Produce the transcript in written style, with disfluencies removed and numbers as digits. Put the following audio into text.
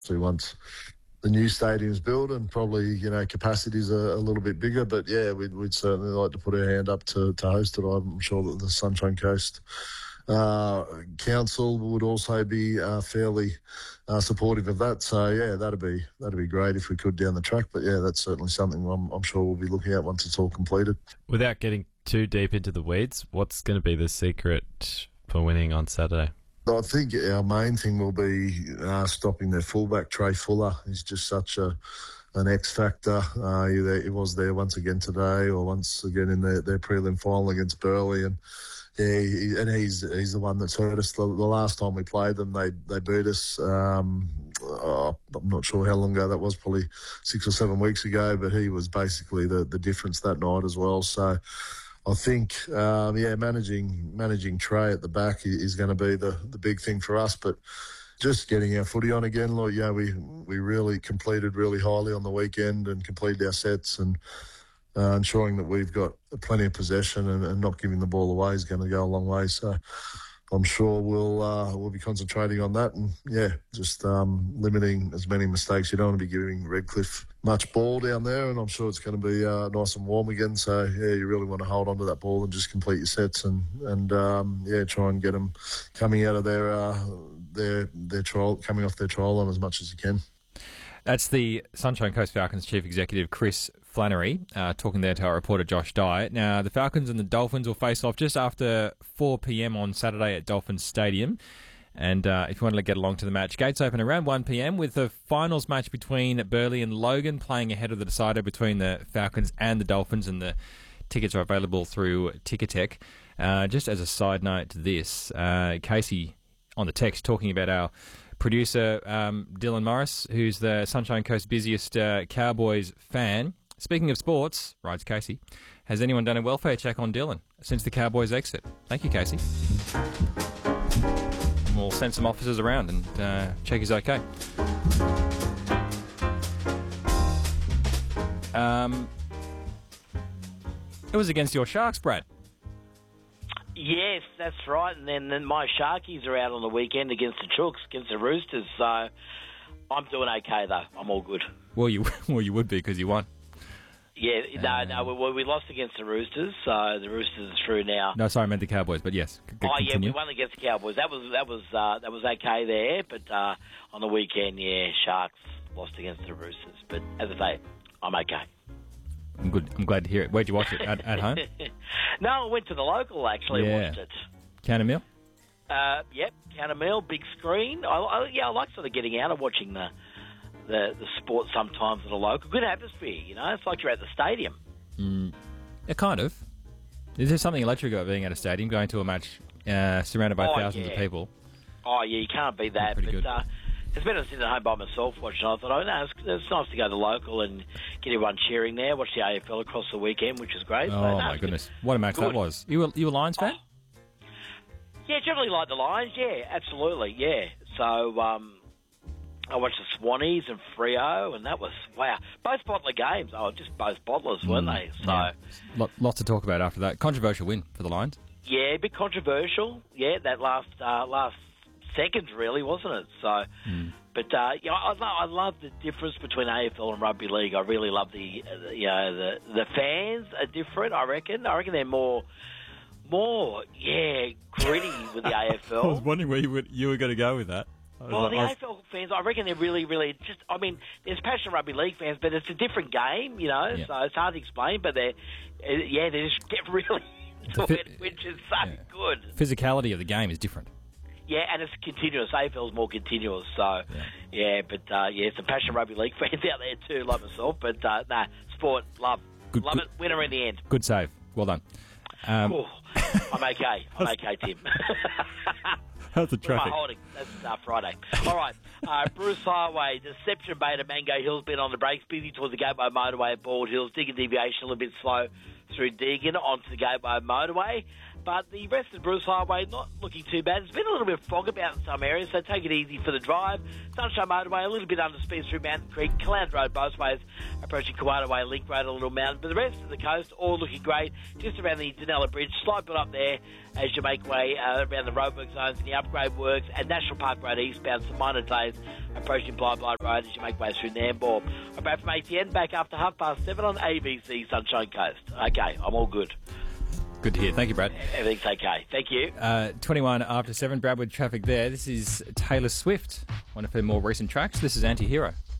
So once the new stadium's built and probably, capacities are a little bit bigger. But, yeah, we'd certainly like to put our hand up to host it. I'm sure that the Sunshine Coast Council would also be fairly supportive of that. So, yeah, that'd be great if we could down the track. But, yeah, that's certainly something I'm sure we'll be looking at once it's all completed. Without getting too deep into the weeds, what's going to be the secret for winning on Saturday? I think our main thing will be stopping their fullback, Trey Fuller. He's just such an X factor. He was there once again today, or once again in their prelim final against Burleigh, and he's the one that's hurt us. The last time we played them, they beat us. I'm not sure how long ago that was, probably 6 or 7 weeks ago. But he was basically the difference that night as well. So I think, managing Trey at the back is going to be the big thing for us. But just getting our footy on again, we really completed really highly on the weekend and completed our sets, and ensuring that we've got plenty of possession and not giving the ball away is going to go a long way. So I'm sure we'll be concentrating on that, and just limiting as many mistakes. You don't want to be giving Redcliffe much ball down there, and I'm sure it's going to be nice and warm again. So you really want to hold on to that ball and just complete your sets and try and get them coming out of their trial, coming off their trial on as much as you can. That's the Sunshine Coast Falcons Chief Executive Chris Flannery talking there to our reporter Josh Dye. Now, the Falcons and the Dolphins will face off just after 4 p.m. on Saturday at Dolphins Stadium. And if you want to get along to the match, gates open around 1 p.m. with the finals match between Burleigh and Logan playing ahead of the decider between the Falcons and the Dolphins, and the tickets are available through Ticketek. Just as a side note to this, Casey on the text talking about our producer, Dylan Morris, who's the Sunshine Coast busiest Cowboys fan. Speaking of sports, writes Casey, has anyone done a welfare check on Dylan since the Cowboys' exit? Thank you, Casey. We'll send some officers around and check he's okay. It was against your Sharks, Brad. Yes, that's right. And then my Sharkies are out on the weekend against the Chooks, against the Roosters. So I'm doing okay, though. I'm all good. Well, you would be because you won. Yeah, no, we lost against the Roosters, so the Roosters are through now. No, sorry, I meant the Cowboys, but yes. Continue. We won against the Cowboys. That was okay there, but on the weekend, Sharks lost against the Roosters. But as I say, I'm okay. I'm good. I'm glad to hear it. Where'd you watch it? At home? No, I went to the local, actually, and watched it. Countermeal? Yep, Countermeal, big screen. I like sort of getting out and watching the sport sometimes at a local. Good atmosphere, It's like you're at the stadium. Yeah, kind of. Is there something electric about being at a stadium, going to a match surrounded by thousands of people? Oh, yeah, you can't beat that. Pretty good. It's better than sitting at home by myself watching. I thought, it's nice to go to the local and get everyone cheering there, watch the AFL across the weekend, which is great. Oh, my goodness. What a match that was. You a Lions fan? Yeah, generally like the Lions, yeah, absolutely, yeah. So I watched the Swannies and Freo, and that was, wow. Both bottler games. Just both bottlers, weren't they? So yeah. Lots to talk about after that. Controversial win for the Lions. Yeah, a bit controversial. Yeah, that last seconds, really, wasn't it? So, but I love the difference between AFL and rugby league. I really love the fans are different. I reckon they're more gritty with the AFL. I was wondering where you were going to go with that. Well, the AFL fans, I reckon they're really, really just. I mean, there's passionate rugby league fans, but it's a different game, So it's hard to explain. But they just get really into it, which is so good. Physicality of the game is different. Yeah, and it's continuous. AFL's more continuous, so some passionate rugby league fans out there too, like myself. But sport, love it. Winner in the end. Good save. Well done. I'm okay. I'm okay, Tim. How's the traffic? Am I holding? That's Friday. All right. Bruce Highway, Deception Bay to Mango Hill's been on the brakes, busy towards the Gateway Motorway at Bald Hills. Deagon deviation a little bit slow through Deagon onto the Gateway Motorway. But the rest of the Bruce Highway not looking too bad. There's been a little bit of fog about in some areas, so take it easy for the drive. Sunshine Motorway, a little bit under speed through Mountain Creek. Cloud Road both ways, approaching Kawada Way, Link Road, a little mountain. But the rest of the coast, all looking great. Just around the Danella Bridge, slight bit up there as you make way around the roadwork zones and the upgrade works. And National Park Road eastbound, some minor delays approaching Blind Road as you make way through Nambour. I'm back from ATN, back after 7:30 on ABC Sunshine Coast. Okay, I'm all good. Good to hear. Thank you, Brad. Everything's okay. Thank you. 21 after 7, Brad with traffic there. This is Taylor Swift, one of her more recent tracks. This is Anti-Hero.